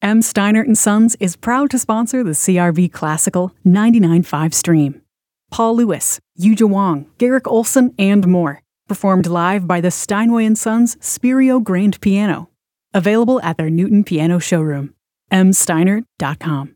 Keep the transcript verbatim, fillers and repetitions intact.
M. Steinert and Sons is proud to sponsor the C R V Classical ninety-nine point five stream. Paul Lewis, Yuja Wong, Garrick Olson, and more. Performed live by the Steinway and Sons Spirio Grand Piano. Available at their Newton Piano showroom. m steinert dot com.